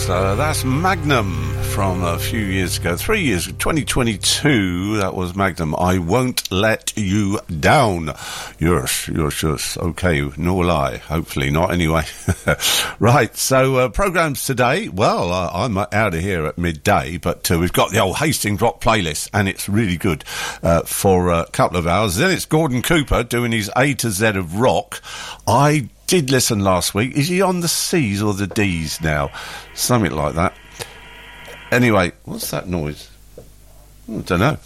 That's Magnum from a few years ago, 3 years, 2022, that was Magnum. I Won't Let You Down. Yes, okay, nor will I, hopefully not anyway. Right, so programmes today, well, I'm out of here at midday, but we've got the old Hastings Rock playlist, and it's really good for a couple of hours. Then it's Gordon Cooper doing his A to Z of rock. I did listen last week. Is he on the C's or the D's now? Something like that. Anyway, what's that noise? I don't know.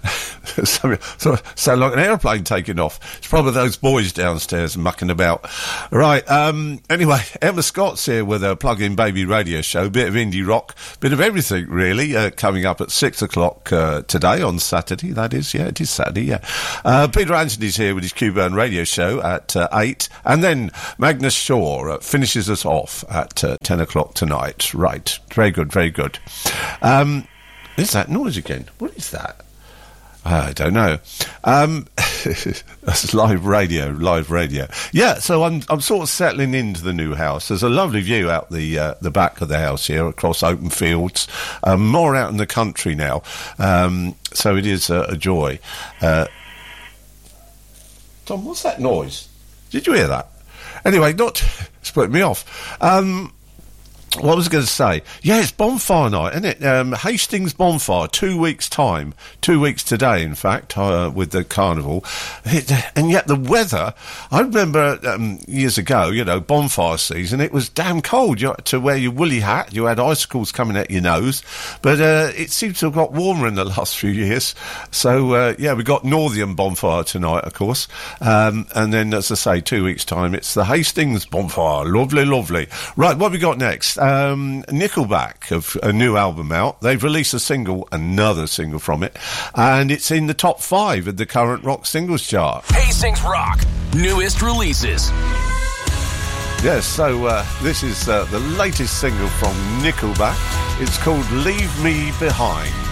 Sound like an aeroplane taking off. It's probably those boys downstairs mucking about. Right, anyway, Emma Scott's here with her Plug-in Baby radio show. Bit of indie rock, bit of everything, really, coming up at 6 o'clock today on Saturday, that is. Yeah, it is Saturday, yeah. Peter Anthony's here with his Q-Burn radio show at 8. And then Magnus Shaw finishes us off at 10 o'clock tonight. Right, very good, very good. Is that noise again? What is that? I don't know. That's live radio. Yeah, so I'm sort of settling into the new house. There's a lovely view out the back of the house here across open fields. More out in the country now. So it is a joy. Tom, what's that noise? Did you hear that? Anyway, it's putting me off. What was I going to say? Yeah, it's bonfire night, isn't it? Hastings bonfire, 2 weeks' time. 2 weeks today, in fact, with the carnival. And yet the weather, I remember years ago, bonfire season, it was damn cold. You had to wear your woolly hat, you had icicles coming at your nose. But it seems to have got warmer in the last few years. So, we got Northern bonfire tonight, of course. And then, as I say, 2 weeks' time, it's the Hastings bonfire. Lovely, lovely. Right, what have we got next? Nickelback have a new album out. They've released another single from it, and it's in the top 5 of the current rock singles chart. Hastings Rock, newest releases. Yes, so this is the latest single from Nickelback. It's called Leave Me Behind.